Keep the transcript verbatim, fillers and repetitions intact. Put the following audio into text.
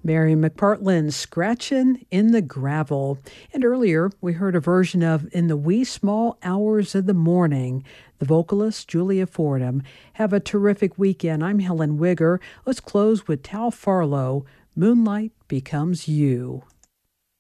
Mary McPartland, Scratchin' in the Gravel. And earlier, we heard a version of In the Wee Small Hours of the Morning. The vocalist, Julia Fordham. Have a terrific weekend. I'm Helen Wigger. Let's close with Tal Farlow, Moonlight Becomes You.